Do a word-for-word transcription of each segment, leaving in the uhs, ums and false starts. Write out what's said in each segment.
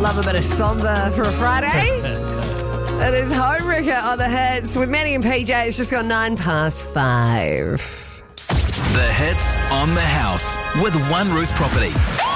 Love a bit of samba for a Friday. It is Homewrecker on the hits with Manny and P J. It's just gone nine past five. The hits on the house with One Roof Property.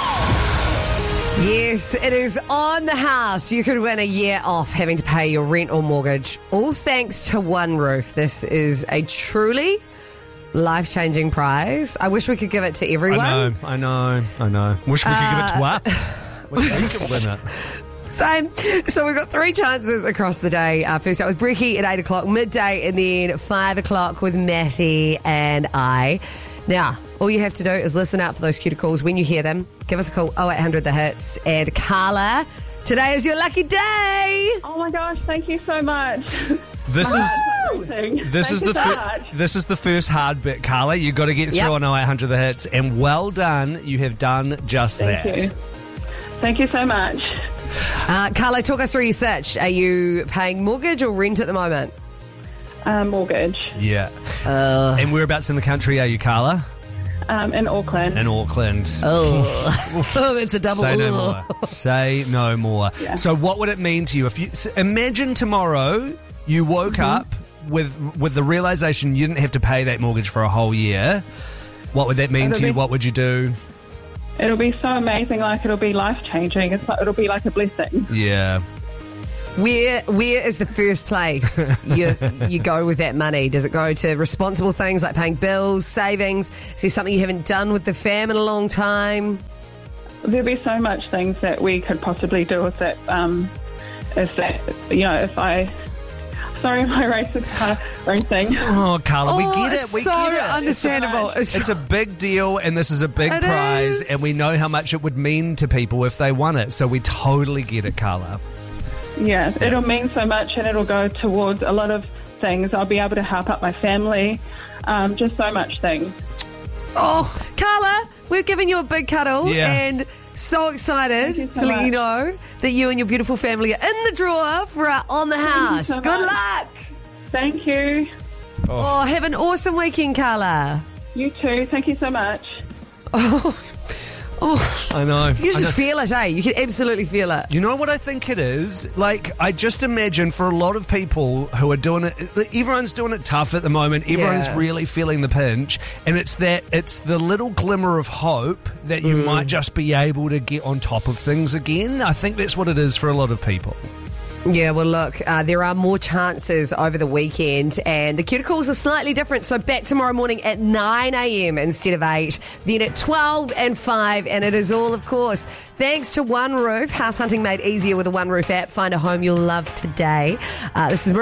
Yes, it is on the house. You could win a year off having to pay your rent or mortgage, all thanks to One Roof. This is a truly life-changing prize. I wish we could give it to everyone. I know, I know, I know. Wish we could Uh, give it to us. Wish we could win it. Same. So we've got three chances across the day. Uh, first out with Brekkie at eight o'clock, midday, and then five o'clock with Matty and I. Now, all you have to do is listen out for those cuticles. When you hear them, give us a call, oh eight hundred the hits. And Carla, today is your lucky day. Oh my gosh, thank you so much. This is Amazing. this Thank is you the so fir- much. this is the first hard bit, Carla. You got to get through Yep. on oh eight hundred the hits, and well done. You have done just Thank that. you. Thank you so much. Uh, Carla, talk us through your search. Are you paying mortgage or rent at the moment? Uh, mortgage Yeah. Uh, And whereabouts in the country are you, Carla? um, in Auckland. In Auckland. oh, oh, that's a double. Say no ooh. more. Say no more. Yeah. So, what would it mean to you if you s- imagine tomorrow you woke Mm-hmm. up with with the realization you didn't have to pay that mortgage for a whole year? What would that mean It'll to you? be- What would you do? It'll be so amazing, like it'll be life-changing. It's like, it'll be like a blessing. Yeah. Where where is the first place you you go with that money? Does it go to responsible things like paying bills, savings? Is there something you haven't done with the fam in a long time? There'll be so much things that we could possibly do with it. Um, if that, you know, if I... Sorry, my racing car racing. Oh, Carla, we Oh, get it. it's We so get it. understandable. It's a, it's a big deal, and this is a big It prize, is. and we know how much it would mean to people if they won it. So we totally get it, Carla. Yeah, it'll mean so much, and it'll go towards a lot of things. I'll be able to help out my family, um, just so much things. Oh, Carla, we're giving you a big cuddle Yeah. and so excited Thank you so to let you much. know that you and your beautiful family are in the drawer for our On the House. so Good much. luck. Thank you. Oh, have an awesome weekend, Carla. You too. Thank you so much. Oh, oh, I know. you I know. just feel it, eh? You can absolutely feel it. You know what I think it is? Like, I just imagine for a lot of people who are doing it, everyone's doing it tough at the moment. Everyone's Yeah. really feeling the pinch. And it's that, it's the little glimmer of hope that you might just be able to get on top of things again. I think that's what it is for a lot of people. Yeah, well, look, uh, there are more chances over the weekend, and the cuticles are slightly different. So back tomorrow morning at nine a.m. instead of eight, then at twelve and five, and it is all, of course, thanks to One Roof. House hunting made easier with the One Roof app. Find a home you'll love today. Uh, this is